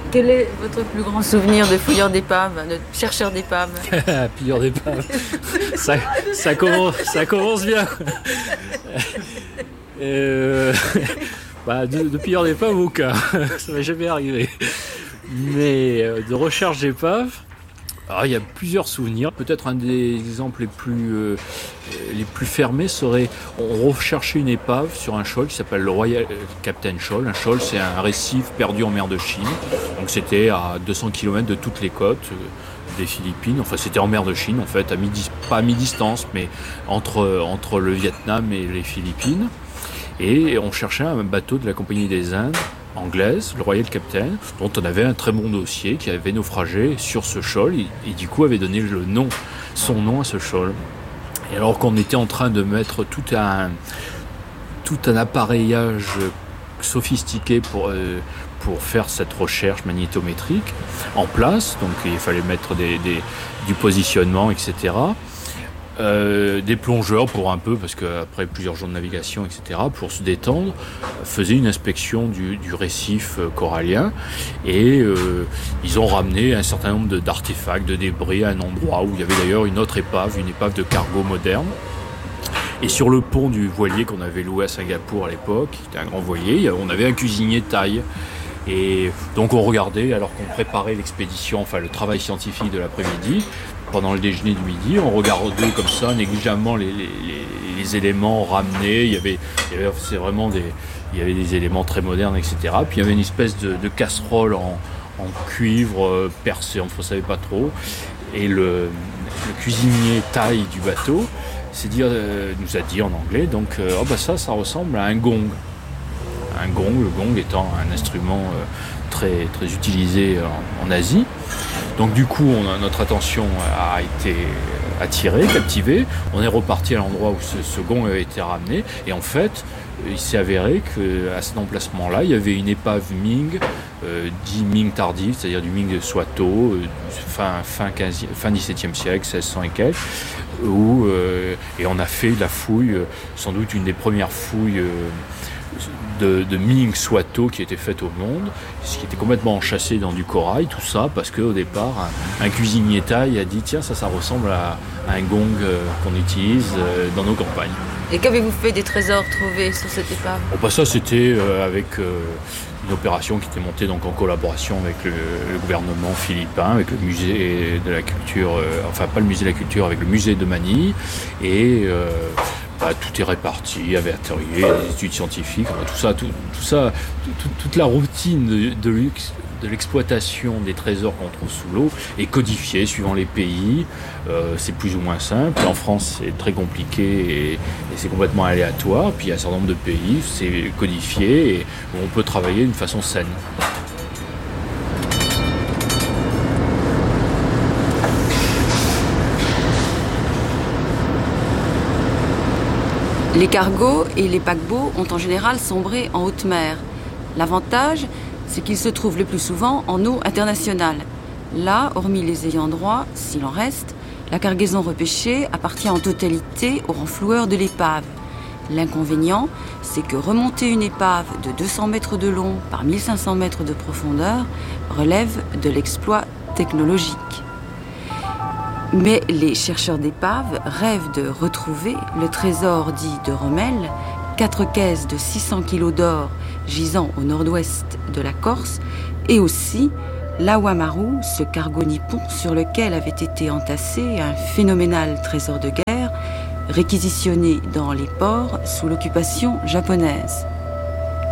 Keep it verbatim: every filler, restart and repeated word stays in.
Quel est votre plus grand souvenir de fouilleur d'épave, de chercheur d'épave? Pilleur d'épave. Ça, ça, commence, ça commence bien. euh, bah, de, de pilleur d'épave, aucun. Ça m'est jamais arrivé. Mais euh, de recherche d'épave, alors, il y a plusieurs souvenirs. Peut-être un des exemples les plus, euh, les plus fermés serait, on recherchait une épave sur un shoal qui s'appelle le Royal Captain Shoal. Un shoal, c'est un récif perdu en mer de Chine. Donc c'était à deux cents kilomètres de toutes les côtes euh, des Philippines. Enfin, c'était en mer de Chine, en fait, à mi- pas à mi-distance, mais entre, entre le Vietnam et les Philippines. Et on cherchait un bateau de la Compagnie des Indes anglaise, le Royal Captain, dont on avait un très bon dossier qui avait naufragé sur ce shoal et, et du coup avait donné le nom, son nom à ce shoal. Et alors qu'on était en train de mettre tout un, tout un appareillage sophistiqué pour, euh, pour faire cette recherche magnétométrique en place, donc il fallait mettre des, des, du positionnement, et cetera. Euh, des plongeurs pour un peu, parce qu'après plusieurs jours de navigation, et cetera, pour se détendre, faisaient une inspection du, du récif corallien et euh, ils ont ramené un certain nombre de, d'artefacts, de débris à un endroit où il y avait d'ailleurs une autre épave, une épave de cargo moderne. Et sur le pont du voilier qu'on avait loué à Singapour à l'époque, qui était un grand voilier, on avait un cuisinier thaï. Et donc on regardait, alors qu'on préparait l'expédition, enfin le travail scientifique de l'après-midi, pendant le déjeuner du midi, on regardait comme ça négligemment les, les, les, les éléments ramenés. Il y avait, il y avait c'est vraiment des, il y avait des éléments très modernes, et cetera. Puis il y avait une espèce de, de casserole en, en cuivre euh, percé, on ne savait pas trop. Et le, le cuisinier thaï du bateau s'est dit, euh, nous a dit en anglais, donc euh, oh bah ça, ça ressemble à un gong. Un gong, le gong étant un instrument euh, très, très utilisé en, en Asie. Donc du coup, on a, notre attention a été attirée, captivée. On est reparti à l'endroit où ce, ce gong avait été ramené. Et en fait, il s'est avéré qu'à cet emplacement-là, il y avait une épave Ming, euh, dit Ming tardif, c'est-à-dire du Ming de Swatow, euh, fin, fin, quinzième, fin dix-septième siècle, seize cents et quelques. Où, euh, et on a fait la fouille, euh, sans doute une des premières fouilles euh, de, de Ming Swatow qui était faite au monde, ce qui était complètement enchâssé dans du corail, tout ça parce qu'au départ un, un cuisinier thaï a dit tiens ça ça ressemble à, à un gong euh, qu'on utilise euh, dans nos campagnes. Et qu'avez-vous fait des trésors trouvés sur cette épave? Bon, bah, ça c'était euh, avec euh, une opération qui était montée donc en collaboration avec le, le gouvernement philippin, avec le musée de la culture, euh, enfin pas le musée de la culture, avec le musée de Manille et euh, bah, tout est réparti, avertirier, des études scientifiques, bah, tout ça, tout, tout ça, tout, tout, toute la routine de, de, luxe, de l'exploitation des trésors qu'on trouve sous l'eau est codifiée suivant les pays. Euh, c'est plus ou moins simple. En France, c'est très compliqué et, et c'est complètement aléatoire. Puis il y a un certain nombre de pays, c'est codifié et on peut travailler d'une façon saine. Les cargos et les paquebots ont en général sombré en haute mer. L'avantage, c'est qu'ils se trouvent le plus souvent en eau internationale. Là, hormis les ayants droit, s'il en reste, la cargaison repêchée appartient en totalité au renfloueur de l'épave. L'inconvénient, c'est que remonter une épave de deux cents mètres de long par mille cinq cents mètres de profondeur relève de l'exploit technologique. Mais les chercheurs d'épaves rêvent de retrouver le trésor dit de Rommel, quatre caisses de six cents kilos d'or gisant au nord-ouest de la Corse, et aussi l'Awamaru, ce cargo nippon sur lequel avait été entassé un phénoménal trésor de guerre réquisitionné dans les ports sous l'occupation japonaise.